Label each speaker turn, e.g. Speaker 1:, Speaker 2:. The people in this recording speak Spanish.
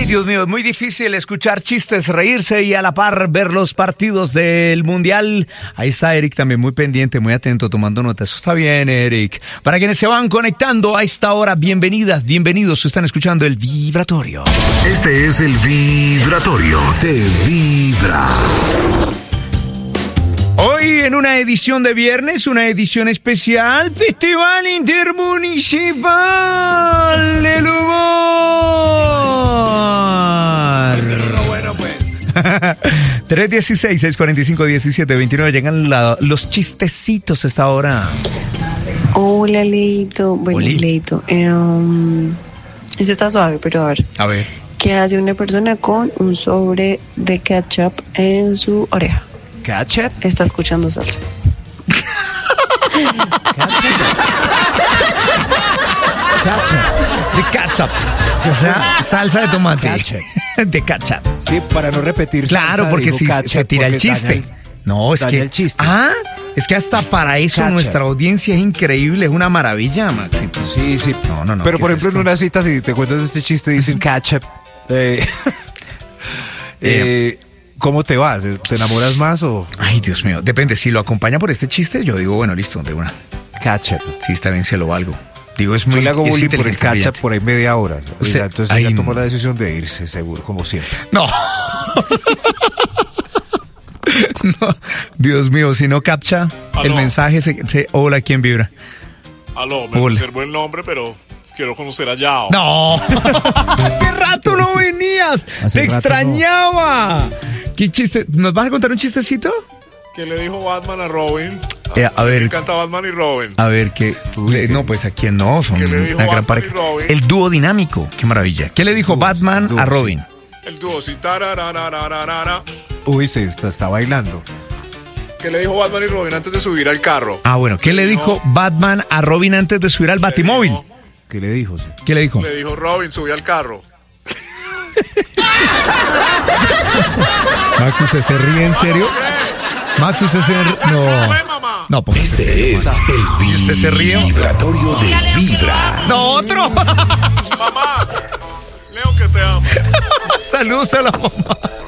Speaker 1: Dios mío, es muy difícil escuchar chistes, reírse y a la par ver los partidos del Mundial. Ahí está Eric también muy pendiente, muy atento, tomando notas. Eso está bien, Eric. Para quienes se van conectando a esta hora, bienvenidas, bienvenidos. Están escuchando El Vibratorio.
Speaker 2: Este es El Vibratorio de Vibra.
Speaker 1: Hoy en una edición de viernes, una edición especial, Festival Intermunicipal del Humor.
Speaker 3: Bueno, pues.
Speaker 1: 316-645-1729, llegan los chistecitos a esta hora.
Speaker 4: Hola, Leito. Bueno,
Speaker 1: Oli.
Speaker 4: Leito. Este está suave, pero a ver.
Speaker 1: A ver.
Speaker 4: ¿Qué hace una persona con un sobre de ketchup en su oreja?
Speaker 3: ¿Ketchup?
Speaker 4: Está escuchando salsa.
Speaker 1: De ketchup. O sea, salsa de tomate.
Speaker 3: Ketchup.
Speaker 1: De ketchup.
Speaker 3: Sí, para no repetir.
Speaker 1: Claro,
Speaker 3: salsa,
Speaker 1: porque
Speaker 3: digo
Speaker 1: si
Speaker 3: ketchup,
Speaker 1: se tira el
Speaker 3: porque
Speaker 1: chiste. No, es
Speaker 3: daña
Speaker 1: que.
Speaker 3: el chiste.
Speaker 1: Ah, es que hasta para eso
Speaker 3: Ketchup.
Speaker 1: nuestra audiencia es increíble, es una maravilla, Maxito.
Speaker 3: Sí, sí.
Speaker 1: No.
Speaker 3: Pero
Speaker 1: ¿qué
Speaker 3: por
Speaker 1: es
Speaker 3: ejemplo,
Speaker 1: esto?
Speaker 3: en una cita, si te cuentas este chiste, dicen ketchup. ¿Cómo te vas? ¿Te enamoras más o
Speaker 1: Ay, Dios mío, depende. Si lo acompaña por este chiste, yo digo, bueno, listo, de una.
Speaker 3: ketchup?
Speaker 1: Sí, está bien, se lo valgo. Digo, es muy
Speaker 3: Yo le hago
Speaker 1: es
Speaker 3: bullying por el
Speaker 1: inteligente,
Speaker 3: ketchup
Speaker 1: brillante.
Speaker 3: por ahí media hora.
Speaker 1: Usted-
Speaker 3: Oiga, entonces
Speaker 1: ay,
Speaker 3: ella
Speaker 1: no.
Speaker 3: tomó la decisión de irse, seguro, como siempre.
Speaker 1: No. No. Dios mío, si no captcha el
Speaker 5: Aló.
Speaker 1: mensaje, hola, ¿quién vibra?
Speaker 5: Aló, me
Speaker 1: Hola.
Speaker 5: reservo el nombre, pero quiero conocer a Yao.
Speaker 1: No. Hace rato no venías.
Speaker 3: Hace
Speaker 1: Te
Speaker 3: rato
Speaker 1: extrañaba. ¿Qué chiste? ¿Nos vas a contar un chistecito?
Speaker 5: ¿Qué le dijo Batman a Robin?
Speaker 1: A ver.
Speaker 5: Me encanta Batman y Robin.
Speaker 1: A ver, ¿qué? No, pues a quién no, son
Speaker 5: ¿Qué le dijo
Speaker 1: una gran
Speaker 5: Batman
Speaker 1: pareja.
Speaker 5: y Robin?
Speaker 1: El dúo dinámico, qué maravilla. ¿Qué le dijo
Speaker 3: Dúos,
Speaker 1: Batman
Speaker 3: dúos,
Speaker 1: a
Speaker 3: sí.
Speaker 1: Robin?
Speaker 5: El dúo, sí, tarararararara.
Speaker 3: Uy, se está bailando.
Speaker 5: ¿Qué le dijo Batman y Robin antes de subir al carro?
Speaker 1: Ah, bueno, ¿qué le dijo Batman a Robin antes de subir al Batimóvil?
Speaker 3: ¿Qué le dijo? Sí.
Speaker 1: ¿Qué le dijo?
Speaker 5: Le dijo Robin, subí al carro.
Speaker 1: Max, ¿usted se ríe en serio? Max, ¿usted se ríe? No.
Speaker 5: ¡Ve, mamá!
Speaker 1: No, pues.
Speaker 2: Este es
Speaker 1: ¿Y usted se ríe?
Speaker 2: El Vibratorio de Vibra.
Speaker 1: No, otro.
Speaker 5: Mamá, Leo que te amo.
Speaker 1: Saludos a la mamá.